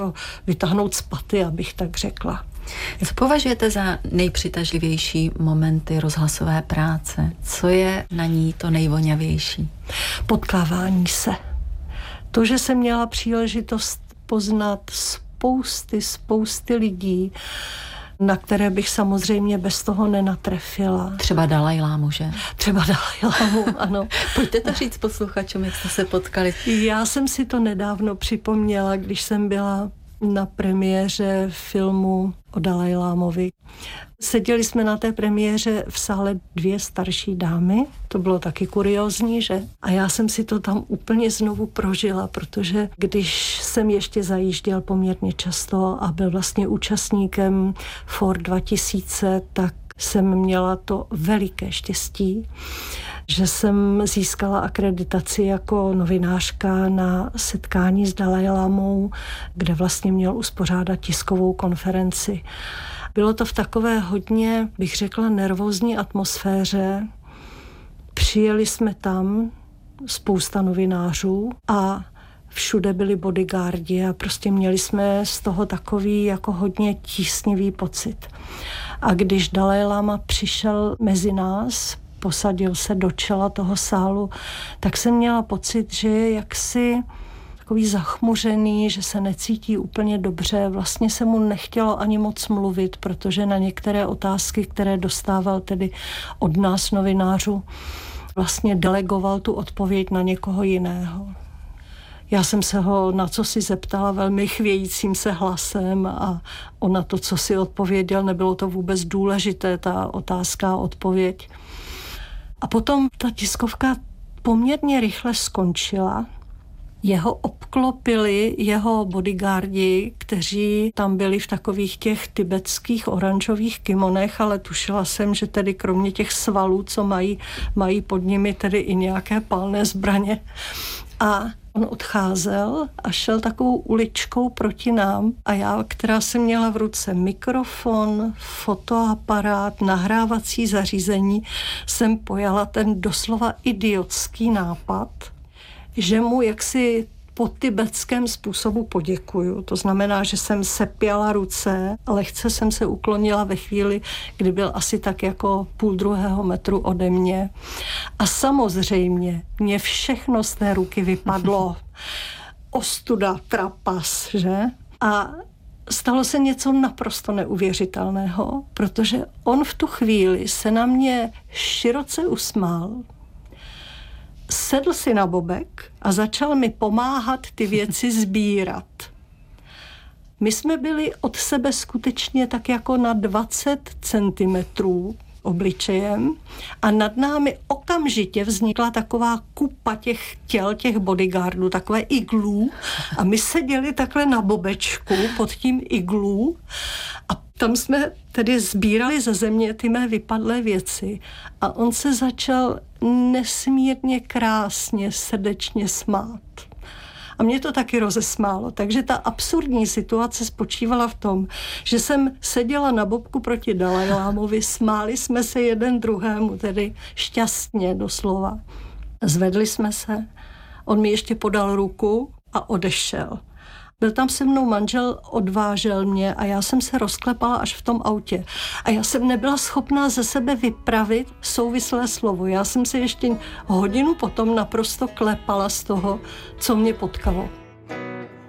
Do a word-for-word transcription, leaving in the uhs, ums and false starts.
vytáhnout z paty, abych tak řekla. Co považujete za nejpřitažlivější momenty rozhlasové práce? Co je na ní to nejvoňavější? Potkávání se. To, že jsem měla příležitost poznat spousty, spousty lidí, na které bych samozřejmě bez toho nenatrefila. Třeba Dalajlámu, že? Třeba Dalajlámu, ano. Pojďte to říct posluchačům, jak jste se potkali. Já jsem si to nedávno připomněla, když jsem byla na premiéře filmu o Dalajlámovi. Seděli jsme na té premiéře v sále dvě starší dámy, to bylo taky kuriózní, že? A já jsem si to tam úplně znovu prožila, protože když jsem ještě zajížděl poměrně často a byl vlastně účastníkem Ford dva tisíce, tak jsem měla to veliké štěstí, že jsem získala akreditaci jako novinářka na setkání s Dalajlámou, kde vlastně měl uspořádat tiskovou konferenci. Bylo to v takové hodně, bych řekla, nervózní atmosféře. Přijeli jsme tam, spousta novinářů a všude byli bodyguardi a prostě měli jsme z toho takový jako hodně tísnivý pocit. A když Dalajláma přišel mezi nás, posadil se do čela toho sálu, tak jsem měla pocit, že je jaksi takový zachmuřený, že se necítí úplně dobře. Vlastně se mu nechtělo ani moc mluvit, protože na některé otázky, které dostával tedy od nás novinářů, vlastně delegoval tu odpověď na někoho jiného. Já jsem se ho na co si zeptala velmi chvějícím se hlasem a on na to, co si odpověděl, nebylo to vůbec důležité, ta otázka a odpověď. A potom ta tiskovka poměrně rychle skončila. Jeho obklopili jeho bodyguardi, kteří tam byli v takových těch tibetských oranžových kimonech, ale tušila jsem, že tedy kromě těch svalů, co mají, mají pod nimi tedy i nějaké palné zbraně. A on odcházel a šel takovou uličkou proti nám a já, která jsem měla v ruce mikrofon, fotoaparát, nahrávací zařízení, jsem pojala ten doslova idiotský nápad, že mu jaksi po tibetském způsobu poděkuju. To znamená, že jsem sepěla ruce, lehce jsem se uklonila ve chvíli, kdy byl asi tak jako půl druhého metru ode mě. A samozřejmě mě všechno z té ruky vypadlo. Ostuda, trapas, že? A stalo se něco naprosto neuvěřitelného, protože on v tu chvíli se na mě široce usmál, sedl si na bobek a začal mi pomáhat ty věci sbírat. My jsme byli od sebe skutečně tak jako na dvacet centimetrů obličejem a nad námi okamžitě vznikla taková kupa těch těl, těch bodyguardů, takové iglů a my seděli takhle na bobečku pod tím iglů a tam jsme tedy sbírali ze země ty mé vypadlé věci a on se začal nesmírně krásně, srdečně smát. A mě to taky rozesmálo. Takže ta absurdní situace spočívala v tom, že jsem seděla na bobku proti Dalajlámovi, smáli jsme se jeden druhému, tedy šťastně doslova. Zvedli jsme se, on mi ještě podal ruku a odešel. Byl tam se mnou manžel, odvážel mě a já jsem se rozklepala až v tom autě. A já jsem nebyla schopná ze sebe vypravit souvislé slovo. Já jsem se ještě hodinu potom naprosto klepala z toho, co mě potkalo.